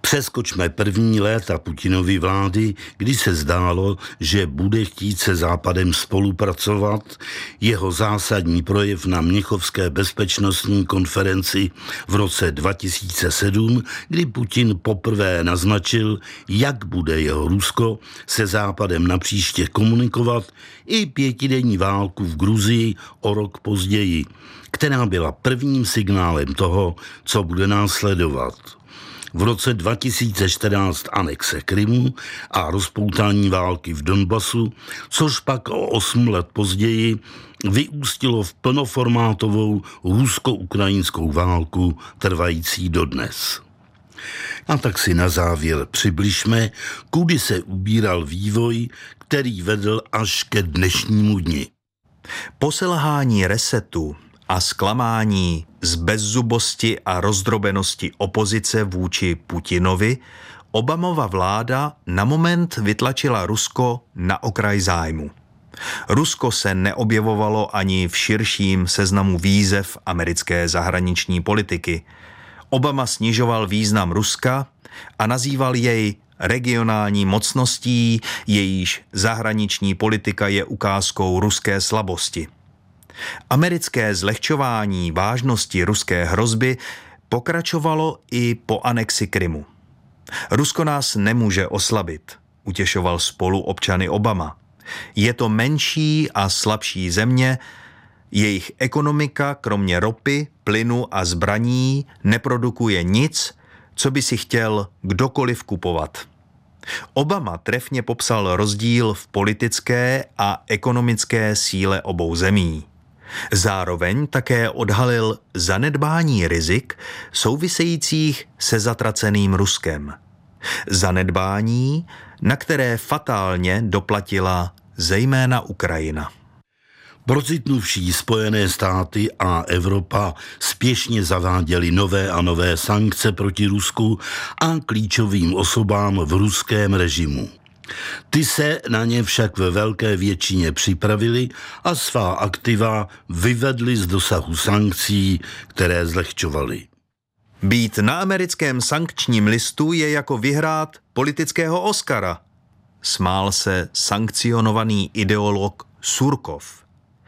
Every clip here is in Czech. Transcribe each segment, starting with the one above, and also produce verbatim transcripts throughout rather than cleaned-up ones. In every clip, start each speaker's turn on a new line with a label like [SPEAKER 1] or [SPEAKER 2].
[SPEAKER 1] Přeskočme první léta Putinovy vlády, kdy se zdálo, že bude chtít se Západem spolupracovat. Jeho zásadní projev na Mnichovské bezpečnostní konferenci v roce dva tisíce sedm, kdy Putin poprvé naznačil, jak bude jeho Rusko se Západem napříště komunikovat, i pětidenní válku v Gruzii o rok později, která byla prvním signálem toho, co bude následovat. V roce dva tisíce čtrnáct anexe Krymu a rozpoutání války v Donbasu, což pak o osm let později vyústilo v plnoformátovou rusko-ukrajinskou válku trvající dodnes. A tak si na závěr přibližme, kudy se ubíral vývoj, který vedl až ke dnešnímu dni.
[SPEAKER 2] Po selhání resetu a zklamání z bezzubosti a rozdrobenosti opozice vůči Putinovi Obamova vláda na moment vytlačila Rusko na okraj zájmu. Rusko se neobjevovalo ani v širším seznamu výzev americké zahraniční politiky. Obama snižoval význam Ruska a nazýval jej regionální mocností, jejíž zahraniční politika je ukázkou ruské slabosti. Americké zlehčování vážnosti ruské hrozby pokračovalo i po anexi Krymu. Rusko nás nemůže oslabit, utěšoval spoluobčany Obama. Je to menší a slabší země, jejich ekonomika kromě ropy, plynu a zbraní neprodukuje nic, co by si chtěl kdokoliv kupovat. Obama trefně popsal rozdíl v politické a ekonomické síle obou zemí. Zároveň také odhalil zanedbání rizik souvisejících se zatraceným Ruskem. Zanedbání, na které fatálně doplatila zejména Ukrajina.
[SPEAKER 1] Procitnuvší Spojené státy a Evropa spěšně zaváděly nové a nové sankce proti Rusku a klíčovým osobám v ruském režimu. Ty se na ně však ve velké většině připravili a svá aktiva vyvedli z dosahu sankcí, které zlehčovaly.
[SPEAKER 2] Být na americkém sankčním listu je jako vyhrát politického Oscara, smál se sankcionovaný ideolog Surkov.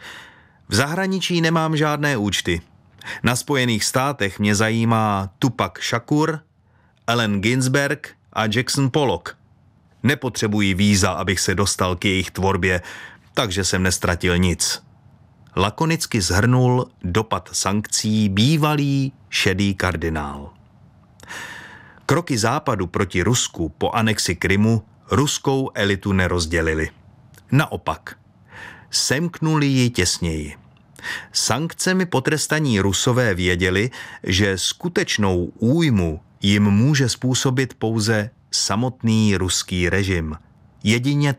[SPEAKER 2] V zahraničí nemám žádné účty. Na Spojených státech mě zajímá Tupac Shakur, Allen Ginsberg a Jackson Pollock. Nepotřebuji víza, abych se dostal k jejich tvorbě, takže jsem nestratil nic. Lakonicky shrnul dopad sankcí bývalý šedý kardinál. Kroky Západu proti Rusku po anexi Krymu ruskou elitu nerozdělili. Naopak, semknuli ji těsněji. Sankcemi potrestaní Rusové věděli, že skutečnou újmu jim může způsobit pouze samotný ruský režim. Jedině